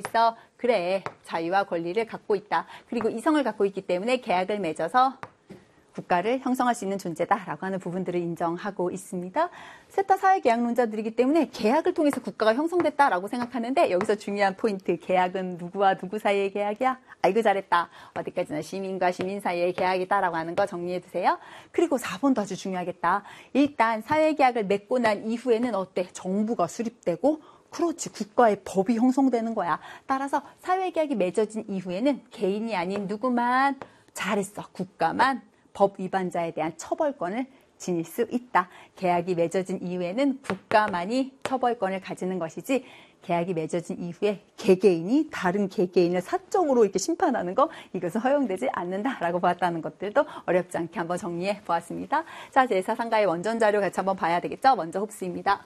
있어? 그래, 자유와 권리를 갖고 있다. 그리고 이성을 갖고 있기 때문에 계약을 맺어서 국가를 형성할 수 있는 존재다라고 하는 부분들을 인정하고 있습니다. 셋 다 사회계약론자들이기 때문에 계약을 통해서 국가가 형성됐다라고 생각하는데 여기서 중요한 포인트, 계약은 누구와 누구 사이의 계약이야? 아이고 잘했다. 어디까지나 시민과 시민 사이의 계약이다라고 하는 거 정리해 두세요. 그리고 4번도 아주 중요하겠다. 일단 사회계약을 맺고 난 이후에는 어때? 정부가 수립되고 그렇지, 국가의 법이 형성되는 거야. 따라서 사회계약이 맺어진 이후에는 개인이 아닌 누구만, 잘했어, 국가만 법 위반자에 대한 처벌권을 지닐 수 있다. 계약이 맺어진 이후에는 국가만이 처벌권을 가지는 것이지 계약이 맺어진 이후에 개개인이 다른 개개인을 사적으로 이렇게 심판하는 거, 이것은 허용되지 않는다라고 보았다는 것들도 어렵지 않게 한번 정리해 보았습니다. 자, 제4상가의 원전 자료 같이 한번 봐야 되겠죠? 먼저 흡수입니다.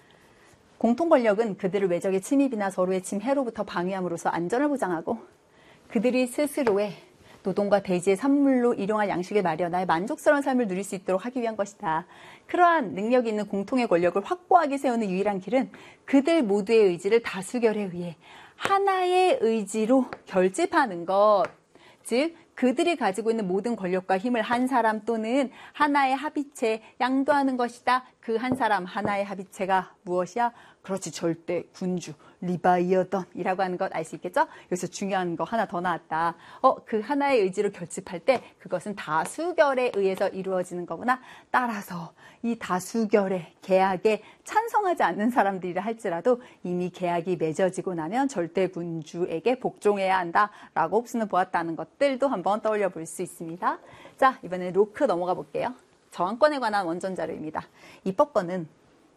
공통 권력은 그들을 외적의 침입이나 서로의 침해로부터 방위함으로써 안전을 보장하고 그들이 스스로의 노동과 대지의 산물로 일용할 양식을 마련하여 만족스러운 삶을 누릴 수 있도록 하기 위한 것이다. 그러한 능력이 있는 공통의 권력을 확고하게 세우는 유일한 길은 그들 모두의 의지를 다수결에 의해 하나의 의지로 결집하는 것. 즉, 그들이 가지고 있는 모든 권력과 힘을 한 사람 또는 하나의 합의체에 양도하는 것이다. 그 한 사람 하나의 합의체가 무엇이야? 그렇지, 절대 군주, 리바이어던이라고 하는 것 알 수 있겠죠? 여기서 중요한 거 하나 더 나왔다. 그 하나의 의지로 결집할 때 그것은 다수결에 의해서 이루어지는 거구나. 따라서 이 다수결의 계약에 찬성하지 않는 사람들이라 할지라도 이미 계약이 맺어지고 나면 절대 군주에게 복종해야 한다라고 흡수는 보았다는 것들도 한번 떠올려 볼 수 있습니다. 자, 이번에 로크 넘어가 볼게요. 저항권에 관한 원전 자료입니다. 입법권은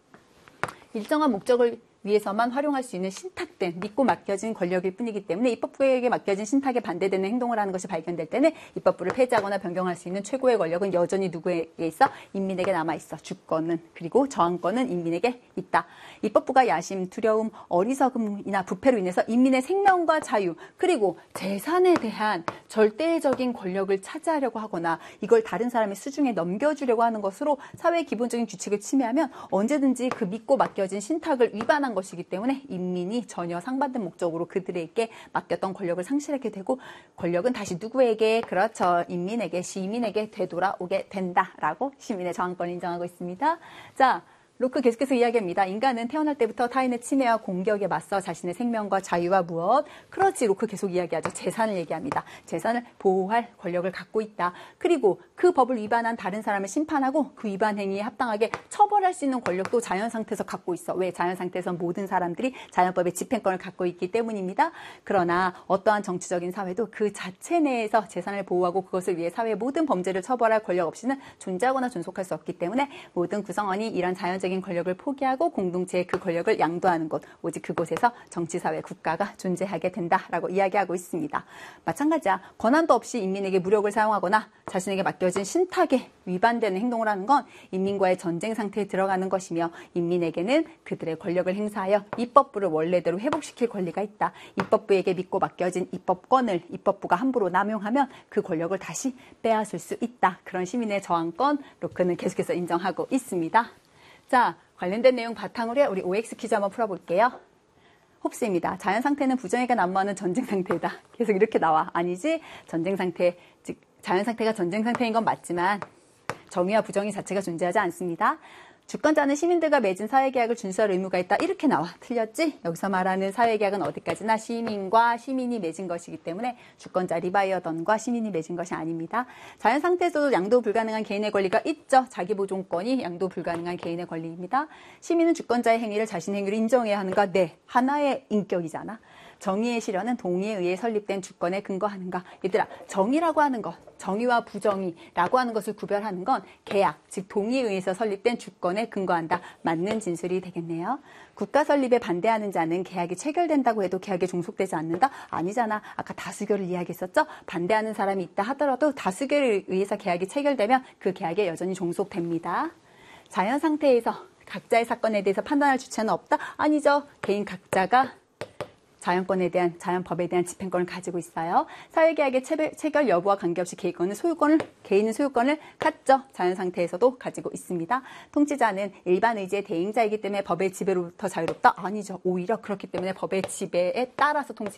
일정한 목적을 위해서만 활용할 수 있는 신탁된, 믿고 맡겨진 권력일 뿐이기 때문에 입법부에게 맡겨진 신탁에 반대되는 행동을 하는 것이 발견될 때는 입법부를 폐지하거나 변경할 수 있는 최고의 권력은 여전히 누구에게 있어? 인민에게 남아있어. 주권은, 그리고 저항권은 인민에게 있다. 입법부가 야심, 두려움, 어리석음이나 부패로 인해서 인민의 생명과 자유, 그리고 재산에 대한 절대적인 권력을 차지하려고 하거나 이걸 다른 사람의 수중에 넘겨주려고 하는 것으로 사회의 기본적인 규칙을 침해하면 언제든지 그 믿고 맡겨진 신탁을 위반한 것이기 때문에 인민이 전혀 상반된 목적으로 그들에게 맡겼던 권력을 상실하게 되고 권력은 다시 누구에게? 그렇죠. 인민에게, 시민에게 되돌아오게 된다라고 시민의 저항권을 인정하고 있습니다. 자, 로크 계속해서 이야기합니다. 인간은 태어날 때부터 타인의 침해와 공격에 맞서 자신의 생명과 자유와 무엇? 그렇지, 로크 계속 이야기하죠. 재산을 얘기합니다. 재산을 보호할 권력을 갖고 있다. 그리고 그 법을 위반한 다른 사람을 심판하고 그 위반 행위에 합당하게 처벌할 수 있는 권력도 자연 상태에서 갖고 있어. 왜? 자연 상태에서 모든 사람들이 자연법의 집행권을 갖고 있기 때문입니다. 그러나 어떠한 정치적인 사회도 그 자체 내에서 재산을 보호하고 그것을 위해 사회의 모든 범죄를 처벌할 권력 없이는 존재하거나 존속할 수 없기 때문에 모든 구성원이 이런 자연적인 권력을 포기하고 공동체에 그 권력을 양도하는 곳, 오직 그곳에서 정치사회, 국가가 존재하게 된다라고 이야기하고 있습니다. 마찬가지야. 권한도 없이 인민에게 무력을 사용하거나 자신에게 맡겨진 신탁에 위반되는 행동을 하는 건 인민과의 전쟁 상태에 들어가는 것이며 인민에게는 그들의 권력을 행사하여 입법부를 원래대로 회복시킬 권리가 있다. 입법부에게 믿고 맡겨진 입법권을 입법부가 함부로 남용하면 그 권력을 다시 빼앗을 수 있다. 그런 시민의 저항권 로크는 계속해서 인정하고 있습니다. 자, 관련된 내용 바탕으로 우리 OX 퀴즈 한번 풀어볼게요. 홉스입니다. 자연 상태는 부정에게 난무하는 전쟁 상태이다. 계속 이렇게 나와. 아니지? 전쟁 상태, 즉 자연 상태가 전쟁 상태인 건 맞지만 정의와 부정의 자체가 존재하지 않습니다. 주권자는 시민들과 맺은 사회계약을 준수할 의무가 있다. 이렇게 나와. 틀렸지? 여기서 말하는 사회계약은 어디까지나 시민과 시민이 맺은 것이기 때문에 주권자 리바이어던과 시민이 맺은 것이 아닙니다. 자연 상태에서도 양도 불가능한 개인의 권리가 있죠. 자기보존권이 양도 불가능한 개인의 권리입니다. 시민은 주권자의 행위를 자신의 행위로 인정해야 하는가? 네. 하나의 인격이잖아. 정의의 실현은 동의에 의해 설립된 주권에 근거하는가? 얘들아, 정의라고 하는 것, 정의와 부정의라고 하는 것을 구별하는 건 계약, 즉 동의에 의해서 설립된 주권에 근거한다. 맞는 진술이 되겠네요. 국가 설립에 반대하는 자는 계약이 체결된다고 해도 계약에 종속되지 않는다? 아니잖아. 아까 다수결을 이야기했었죠? 반대하는 사람이 있다 하더라도 다수결에 의해서 계약이 체결되면 그 계약에 여전히 종속됩니다. 자연 상태에서 각자의 사건에 대해서 판단할 주체는 없다? 아니죠. 개인 각자가 자연권에 대한, 자연법에 대한 집행권을 가지고 있어요. 사회계약의 체결 여부와 관계없이 개인은 소유권을 갖죠. 자연 상태에서도 가지고 있습니다. 통치자는 일반 의지의 대행자이기 때문에 법의 지배로부터 자유롭다? 아니죠. 오히려 그렇기 때문에 법의 지배에 따라서 통치